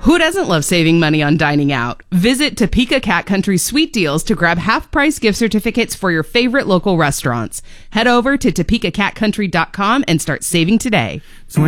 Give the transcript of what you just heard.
Who doesn't love saving money on dining out? Visit Topeka Cat Country Sweet Deals to grab half-price gift certificates for your favorite local restaurants. Head over to topekacatcountry.com and start saving today.